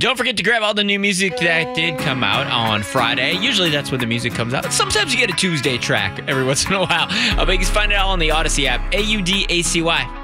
Don't forget to grab all the new music that did come out on Friday. Usually that's when the music comes out. Sometimes you get a Tuesday track every once in a while. But you can find it all on the Odyssey app, AUDACY.